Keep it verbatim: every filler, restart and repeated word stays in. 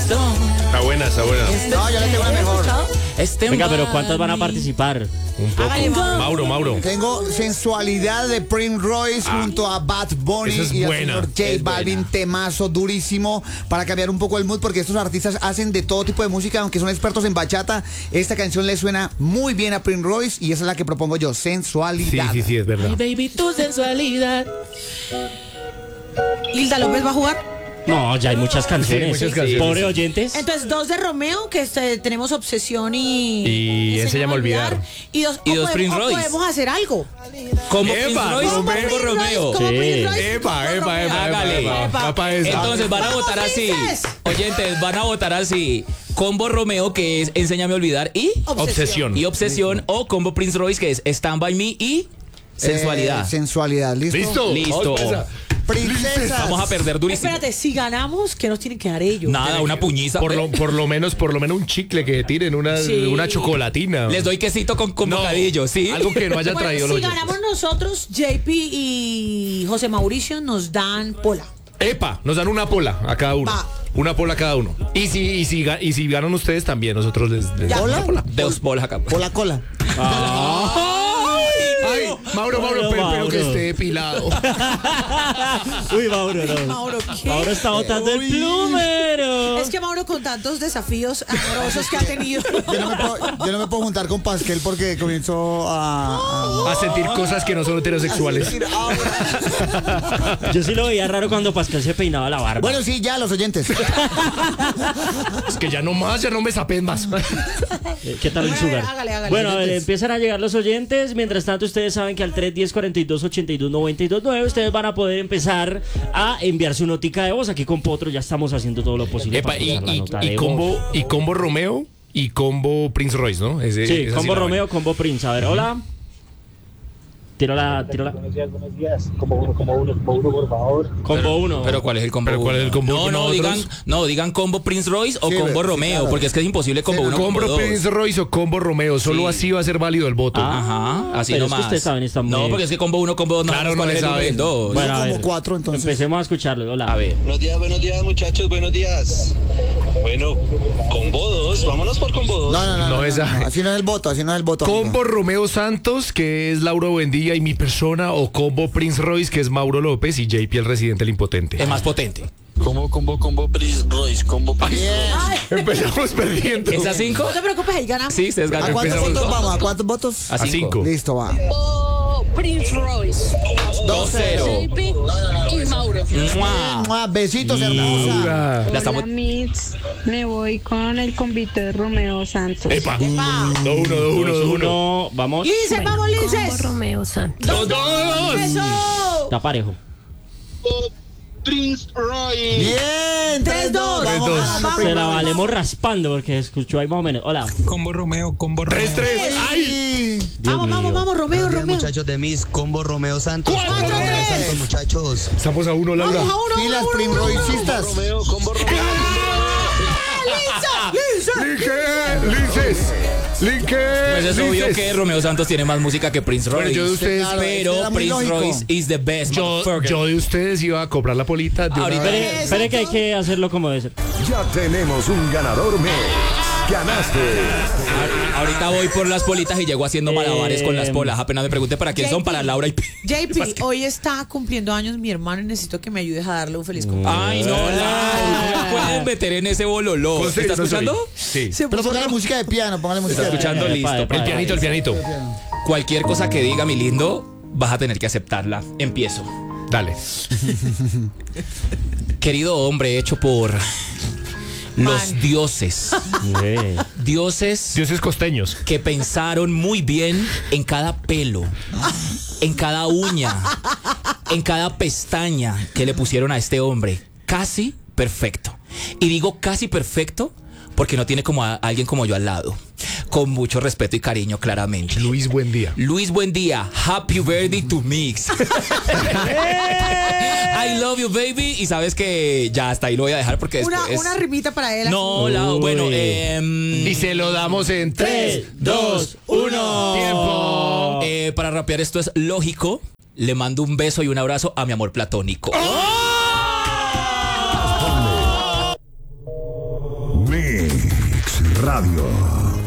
Está buena, está buena. No, yo le tengo una mejor. Este Venga, pero ¿cuántas van a participar? Un poco. Hágale, Mauro, Mauro. Tengo Sensualidad de Prince Royce Ah, junto a Bad Bunny esa es y al buena, señor J es Balvin, buena. temazo durísimo para cambiar un poco el mood, porque estos artistas hacen de todo tipo de música, aunque son expertos en bachata. Esta canción le suena muy bien a Prince Royce y esa es la que propongo yo, Sí, Sensualidad. sí, sí, es verdad. Ay, baby, tu sensualidad. Hilda López va a jugar. No, ya hay muchas canciones. Sí, muchas canciones. Pobre oyentes. Entonces, dos de Romeo, que este, tenemos Obsesión y... Y Enséñame a olvidar. Y dos, Y o dos podemos- Prince o Royce. podemos hacer algo. Como Epa, Prince Royce, Romeo. como Prince Romeo. Royce, como Sí. Prince Royce, Epa, como epa, Romeo. epa, Hágale. epa, epa. Va pa' esa. Entonces van a ¡Vamos, votar así. Princes! Oyentes, van a votar así. Combo Romeo, que es Enséñame a olvidar, y Obsesión. y Obsesión, o Combo Prince Royce, que es Stand By Me y Sensualidad. Eh, sensualidad, ¿listo? ¿Listo? Listo. Vamos, pues, Princesas. Vamos a perder durísimo. Espérate, si ganamos, ¿qué nos tienen que dar ellos? Nada, una puñiza. Por lo, por lo menos, por lo menos un chicle que tiren, una, Sí. una chocolatina. Les doy quesito con, con No, bocadillo, ¿sí? Algo que no haya Bueno, traído si los ganamos nosotros, J P y José Mauricio nos dan pola. Epa, nos dan una pola a cada uno. Va. Una pola a cada uno. Y si, y si, ga- y si ganan ustedes también, nosotros les, les damos ¿Pola? una pola. Dos bolas acá. Por la cola. Ay, Mauro, Mauro, Mauro, pero, pero Mauro. que esté depilado. Uy, Mauro, no. Mauro, ¿qué? Mauro está botando el plumero. Es que Mauro, con tantos desafíos amorosos que ha tenido. Yo no, me puedo, yo no me puedo juntar con Pasquel porque comienzo a... A sentir cosas que no son heterosexuales. Yo sí lo veía raro cuando Pascal se peinaba la barba. Bueno, sí, ya, los oyentes. Es que ya no más, ya no me sapen más. Eh, ¿Qué tal el Bueno, sugar? hágale, hágale, Bueno, a ver, oyentes. empiezan a llegar los oyentes. Mientras tanto, ustedes saben que al tres uno cero, cuatro dos, ocho dos, nueve dos nueve ustedes van a poder empezar a enviar su notica de voz. Aquí con Potro ya estamos haciendo todo lo posible Epa, para y, enviar la y, nota y de combo, voz. y combo Romeo y combo Prince Royce, ¿no? Ese- Sí, esa combo la Romeo, vaina. combo Prince. A ver, hola. Tiro la, tiro la. Buenos días, buenos días. Como uno, como uno, como uno, por favor. Combo uno. Pero ¿cuál es el combo? Pero ¿cuál es el uno? combo No, con no, nosotros? digan, no, digan combo Prince Royce o Sí, combo sí, Romeo, claro. porque es que es imposible combo Sí, uno, combo Combo dos. Prince Royce o combo Romeo. Solo Sí. así va a ser válido el voto. Ah. Ajá, así pero es que nomás. ustedes saben, están muy- No, porque es que combo uno, combo dos, no Claro, sabemos no cuál le es el uno y saben. el dos. Bueno, a como ver, cuatro, entonces. empecemos a escucharlo. Hola. A ver. Buenos días, buenos días, muchachos, buenos días. Bueno, combo dos, vámonos por combo dos. No, no, no, No, no, esa- no, no, así no es el voto, así no es el voto. Combo Romeo Santos, que es Laura Buendía y mi persona, o combo Prince Royce, que es Mauro López y J P el residente el impotente. Es más potente. Combo, combo, combo, Prince Royce, combo, Prince Royce. Empezamos perdiendo. ¿Es a cinco? No te preocupes, ahí ganamos. Sí, se ¿A desgana. cuántos Empezamos. votos vamos? ¿A cuántos votos? A A cinco. cinco. Listo, va. Oh, Prince Royce, dos cero. J P y Mauro. ¡Mua! Mua, Besitos, hermosa. Dura. La estamos- Hola, Mix. Me voy con el convite de Romeo Santos. Epa. Dos uno, dos uno, dos uno. Uno, vamos. Lince, vamos, Combo Linces. Romeo Santos. Dos, dos. Eso. Está parejo. Prince Royce. Bien, tres dos. Tres, Vamos dos. ganando, Se Prince la Royce. valemos raspando porque escuchó ahí más o menos. Hola. Combo Romeo, combo Romeo. Tres, tres. ¡Ay! Sí. Dios Vamos, vamos, mío. vamos, Romeo, Romeo. Muchachos de Miss, combo Romeo Santos. Cuatro, Combo Romeo tres. Santos, muchachos. Estamos a uno, Laura. Vamos a uno, Pilas, uno, Prince uno, uno. Roycistas. Romeo, combo Romeo. Lince. Linke, Linces. Linke. Pues es obvio Linces. que Romeo Santos tiene más música que Prince Bueno, Royce. yo de ustedes- Claro, pero era muy Prince lógico. Royce is the best. Yo, motherfucker. yo de ustedes iba a cobrar la polita. De una Ahorita- vez. Espere, espere que hay que hacerlo como debe ser. Ya tenemos un ganador mes. Ganaste. Ahor- Ahorita voy por las politas y llego haciendo malabares con las polas. Apenas me pregunte para quién son, J P. para Laura y... J P, hoy está cumpliendo años mi hermano y necesito que me ayudes a darle un feliz cumpleaños. Ay, no, Laura, no me pueden meter en ese bololó. José, ¿Estás no soy. escuchando? Sí. Se Pero puso póngale música de piano, póngale música ¿Estás de piano. escuchando? Epa, Listo. epa, El epa. pianito, el pianito. Cualquier cosa que diga mi lindo, vas a tener que aceptarla. Empiezo. Dale. Querido hombre hecho por los Man. dioses. Eh, Dioses Dioses costeños. que pensaron muy bien en cada pelo, en cada uña, en cada pestaña que le pusieron a este hombre. Casi perfecto. Y digo casi perfecto porque no tiene como a alguien como yo al lado. Con mucho respeto y cariño, claramente. Luis Buendía. Luis Buendía, happy birthday to Mix. I love you, baby. Y sabes que ya hasta ahí lo voy a dejar porque Una, después... una rimita para él. No, la, Uy. bueno, eh, Y se lo damos en tres, dos, uno. Tiempo. eh, para rapear esto es lógico. Le mando un beso y un abrazo a mi amor platónico. Radio.